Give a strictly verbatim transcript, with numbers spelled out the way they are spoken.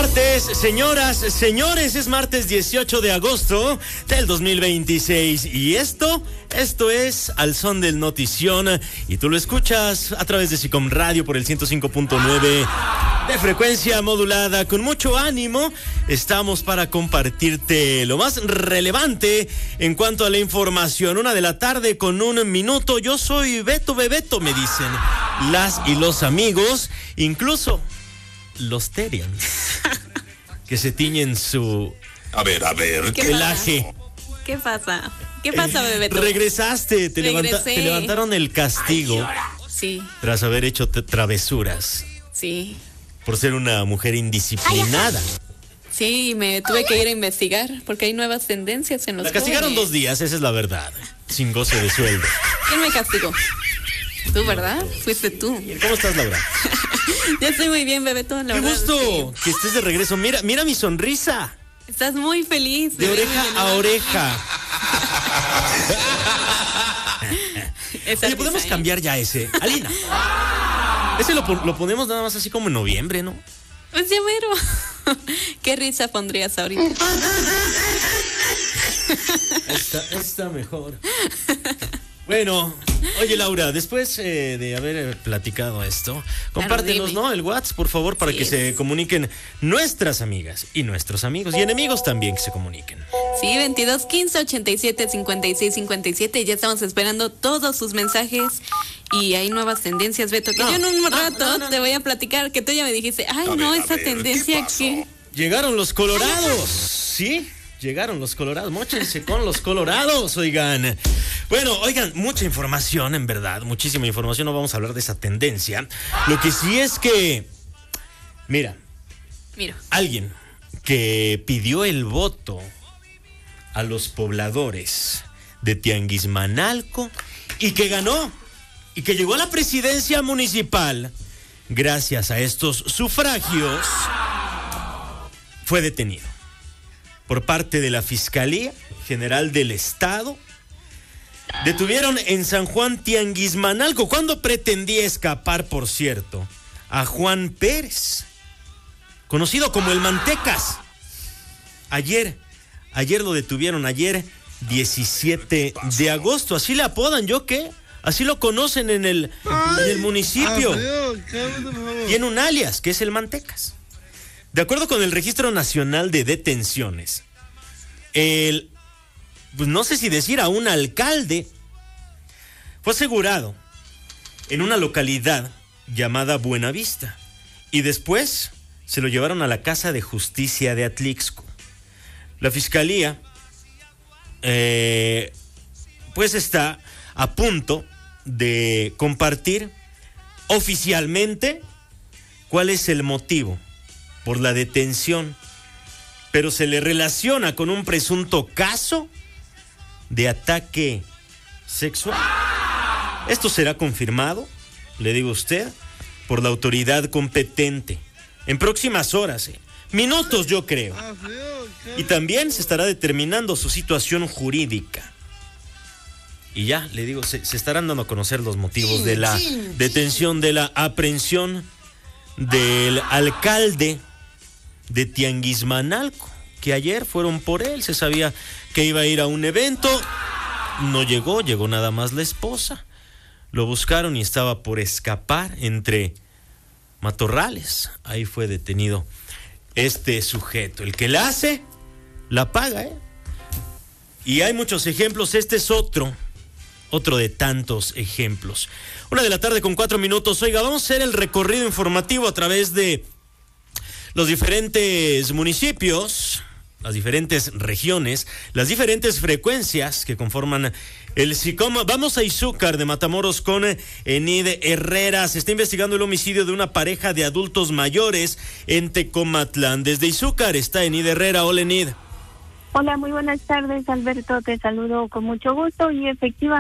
Martes, señoras, señores, es martes dieciocho de agosto del dos mil veintiséis y esto, esto es Al Son del Notición y tú lo escuchas a través de SICOM Radio por el ciento cinco punto nueve de frecuencia modulada. Con mucho ánimo estamos para compartirte lo más relevante en cuanto a la información. Una de la tarde con un minuto. Yo soy Beto Bebeto, me dicen las y los amigos, incluso los Terians, que se tiñen su A ver, a ver. ¿Qué pelaje. ¿Qué pasa? ¿Qué pasa, Bebeto? Regresaste, te, levanta, te levantaron el castigo. Sí. Tras haber hecho t- travesuras. Sí. Por ser una mujer indisciplinada. Sí, me tuve que ir a investigar porque hay nuevas tendencias en los La castigaron jóvenes. dos días, esa es la verdad. Sin goce de sueldo. ¿Quién me castigó? Tú, ¿verdad? Fuiste tú. ¿Cómo estás, Laura? Yo estoy muy bien, Bebeto, la Qué verdad. gusto Sí. que estés de regreso. Mira, mira mi sonrisa. Estás muy feliz. De oreja a oreja. Esa Oye, podemos risa, ¿eh? cambiar ya ese. Alina. Ese lo, pon- lo ponemos nada más así como en noviembre, ¿no? Pues ya mero. ¿Qué risa pondrías ahorita? Está, está mejor. Bueno, oye Laura, después eh, de haber eh, platicado esto, compártenos, dime. ¿no? El WhatsApp, por favor, para Sí. que se comuniquen nuestras amigas y nuestros amigos y enemigos también que se comuniquen. Sí, veintidós, quince, ochenta y siete, cincuenta y seis, cincuenta y siete. Ya estamos esperando todos sus mensajes. Y hay nuevas tendencias, Beto, que No, yo en un no, rato no, no, te no. voy a platicar, que tú ya me dijiste, ay, A no, ver, a esa ver, tendencia ¿qué pasó? que... Llegaron los colorados, ¿sí? Llegaron los colorados, móchense con los colorados, oigan. Bueno, oigan, mucha información, en verdad, muchísima información, no vamos a hablar de esa tendencia. Lo que sí es que, mira, Mira, alguien que pidió el voto a los pobladores de Tianguismanalco y que ganó y que llegó a la presidencia municipal gracias a estos sufragios, fue detenido por parte de la Fiscalía General del Estado. Detuvieron en San Juan Tianguismanalco cuando pretendía escapar, por cierto, a Juan Pérez, conocido como el Mantecas. Ayer, ayer lo detuvieron, ayer diecisiete de agosto, así le apodan, ¿yo qué? Así lo conocen en el, en el municipio. Tiene un alias, que es el Mantecas. De acuerdo con el Registro Nacional de Detenciones, el, pues no sé si decir a un alcalde, fue asegurado en una localidad llamada Buenavista y después se lo llevaron a la Casa de Justicia de Atlixco. La Fiscalía eh, pues está a punto de compartir oficialmente cuál es el motivo por la detención, pero se le relaciona con un presunto caso de ataque sexual. Esto será confirmado, le digo a usted, por la autoridad competente en próximas horas, eh, minutos yo creo. Y también se estará determinando su situación jurídica. Y ya, le digo, se, se estarán dando a conocer los motivos de la detención, de la aprehensión del alcalde de Tianguismanalco, que ayer fueron por él. Se sabía que iba a ir a un evento, no llegó, llegó nada más la esposa. Lo buscaron y estaba por escapar entre matorrales. Ahí fue detenido este sujeto. El que la hace, la paga, ¿eh? Y hay muchos ejemplos, este es otro, otro de tantos ejemplos. Una de la tarde con cuatro minutos. Oiga, vamos a hacer el recorrido informativo a través de los diferentes municipios, las diferentes regiones, las diferentes frecuencias que conforman el SICOM. Vamos a Izúcar de Matamoros con Enid Herrera. Se está investigando el homicidio de una pareja de adultos mayores en Tecomatlán. Desde Izúcar está Enid Herrera. Hola, Enid. Hola, muy buenas tardes, Alberto. Te saludo con mucho gusto y efectivamente